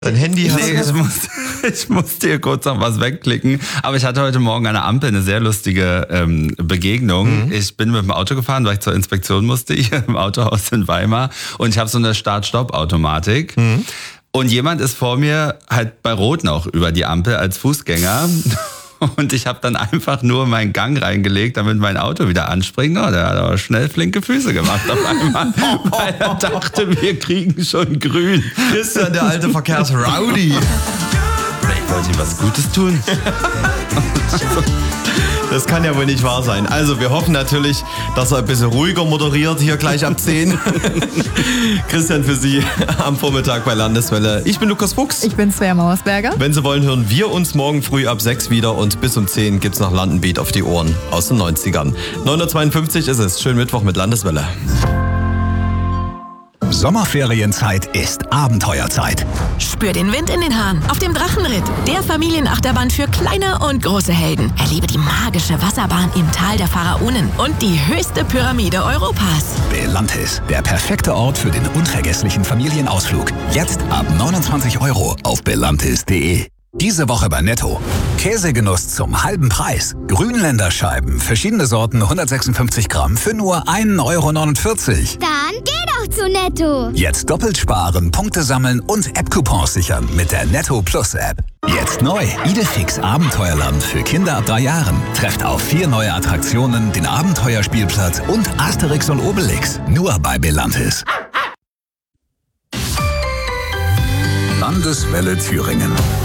Dein Handy hast Nee, ich musste hier kurz noch was wegklicken. Aber ich hatte heute Morgen an der Ampel eine sehr lustige Begegnung. Ich bin mit dem Auto gefahren, weil ich zur Inspektion musste, hier im Autohaus in Weimar. Und ich habe so eine Start-Stopp-Automatik. Und jemand ist vor mir halt bei Rot noch über die Ampel als Fußgänger. Und ich habe dann einfach nur meinen Gang reingelegt, damit mein Auto wieder anspringt. Oh, der hat aber schnell flinke Füße gemacht auf einmal, weil er dachte, wir kriegen schon grün. Christian, der alte Verkehrsrowdy. Vielleicht wollte ich was Gutes tun. Das kann ja wohl nicht wahr sein. Also wir hoffen natürlich, dass er ein bisschen ruhiger moderiert hier gleich ab 10. Christian für Sie am Vormittag bei Landeswelle. Ich bin Lukas Fuchs. Ich bin Svea Mauersberger. Wenn Sie wollen, hören wir uns morgen früh ab 6 wieder und bis um 10 gibt's noch Landenbeat auf die Ohren aus den 90ern. 9:52 ist es. Schönen Mittwoch mit Landeswelle. Sommerferienzeit ist Abenteuerzeit. Spür den Wind in den Haaren auf dem Drachenritt, der Familienachterbahn für kleine und große Helden. Erlebe die magische Wasserbahn im Tal der Pharaonen und die höchste Pyramide Europas. Belantis, der perfekte Ort für den unvergesslichen Familienausflug. Jetzt ab 29 € auf belantis.de. Diese Woche bei Netto. Käsegenuss zum halben Preis. Grünländerscheiben, verschiedene Sorten, 156 Gramm für nur 1,49 €. Dann geh doch zu Netto. Jetzt doppelt sparen, Punkte sammeln und App-Coupons sichern mit der Netto Plus App. Jetzt neu. Idefix Abenteuerland für Kinder ab 3 Jahren. Trefft auf 4 neue Attraktionen, den Abenteuerspielplatz und Asterix und Obelix. Nur bei Belantis. Landeswelle Thüringen.